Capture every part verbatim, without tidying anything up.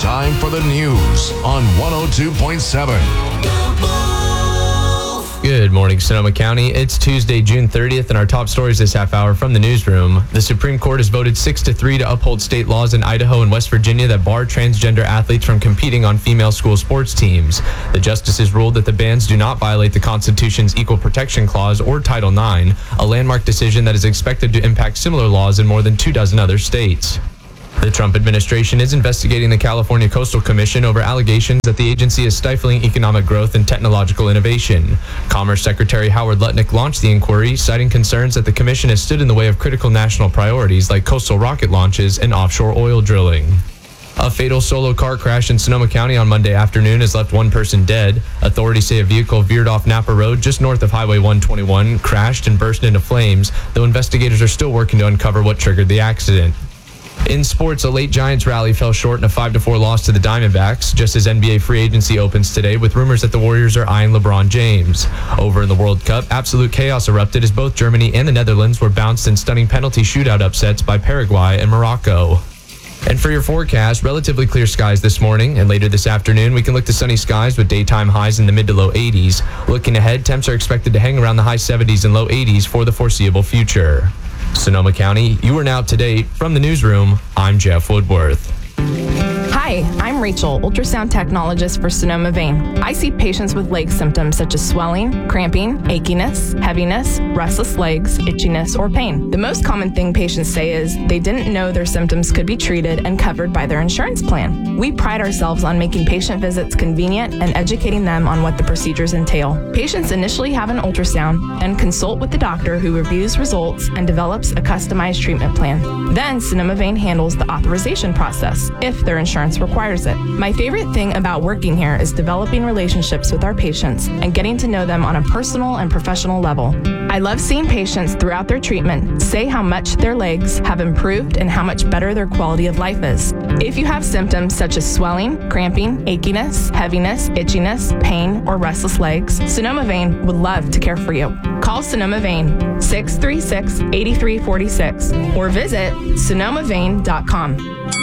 Time for the news on one oh two point seven. Good morning, Sonoma County. It's Tuesday, June thirtieth, and our top stories this half hour from the newsroom. The Supreme Court has voted six to three to uphold state laws in Idaho and West Virginia that bar transgender athletes from competing on female school sports teams. The justices ruled that the bans do not violate the Constitution's Equal Protection Clause or Title nine, a landmark decision that is expected to impact similar laws in more than two dozen other states. The Trump administration is investigating the California Coastal Commission over allegations that the agency is stifling economic growth and technological innovation. Commerce Secretary Howard Lutnick launched the inquiry, citing concerns that the commission has stood in the way of critical national priorities like coastal rocket launches and offshore oil drilling. A fatal solo car crash in Sonoma County on Monday afternoon has left one person dead. Authorities say a vehicle veered off Napa Road just north of Highway one twenty-one, crashed and burst into flames, though investigators are still working to uncover what triggered the accident. In sports, a late Giants rally fell short in a five to four loss to the Diamondbacks, just as N B A free agency opens today with rumors that the Warriors are eyeing LeBron James. Over in the World Cup, absolute chaos erupted as both Germany and the Netherlands were bounced in stunning penalty shootout upsets by Paraguay and Morocco. And for your forecast, relatively clear skies this morning, and later this afternoon, we can look to sunny skies with daytime highs in the mid to low eighties. Looking ahead, temps are expected to hang around the high seventies and low eighties for the foreseeable future. Sonoma County, you are now up to date. From the newsroom, I'm Jeff Woodworth. Hi, I'm Rachel, ultrasound technologist for Sonoma Vein. I see patients with leg symptoms such as swelling, cramping, achiness, heaviness, restless legs, itchiness, or pain. The most common thing patients say is they didn't know their symptoms could be treated and covered by their insurance plan. We pride ourselves on making patient visits convenient and educating them on what the procedures entail. Patients initially have an ultrasound and consult with the doctor who reviews results and develops a customized treatment plan. Then Sonoma Vein handles the authorization process if their insurance requires it. My favorite thing about working here is developing relationships with our patients and getting to know them on a personal and professional level. I love seeing patients throughout their treatment say how much their legs have improved and how much better their quality of life is. If you have symptoms such as swelling, cramping, achiness, heaviness, itchiness, pain, or restless legs, Sonoma Vein would love to care for you. Call Sonoma Vein six three six, eight three four six or visit sonoma vein dot com.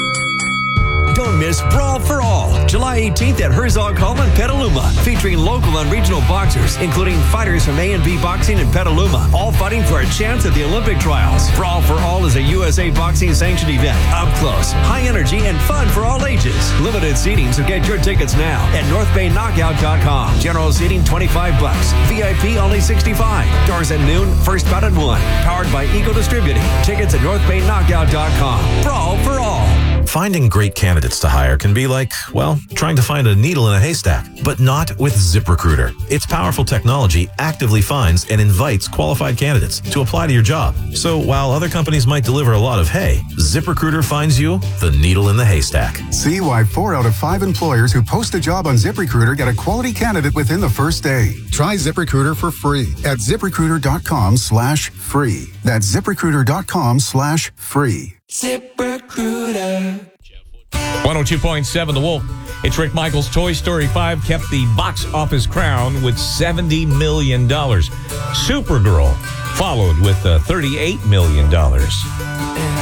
Don't miss Brawl for All, July eighteenth at Herzog Hall in Petaluma, featuring local and regional boxers, including fighters from A and B Boxing in Petaluma, all fighting for a chance at the Olympic trials. Brawl for All is a U S A Boxing sanctioned event, up close, high energy, and fun for all ages. Limited seating, so get your tickets now at north bay knockout dot com. General seating twenty-five bucks, V I P only sixty-five. Doors at noon, first bout at one. Powered by Eagle Distributing. Tickets at north bay knockout dot com. Brawl for All. Finding great candidates to hire can be like, well, trying to find a needle in a haystack, but not with ZipRecruiter. Its powerful technology actively finds and invites qualified candidates to apply to your job. So while other companies might deliver a lot of hay, ZipRecruiter finds you the needle in the haystack. See why four out of five employers who post a job on ZipRecruiter get a quality candidate within the first day. Try ZipRecruiter for free at ziprecruiter dot com slash free. That's ziprecruiter dot com slash free. ZipRecruiter. one oh two point seven The Wolf. It's Rick Michaels. Toy Story five kept the box office crown with seventy million dollars. Supergirl followed with uh, thirty-eight million dollars.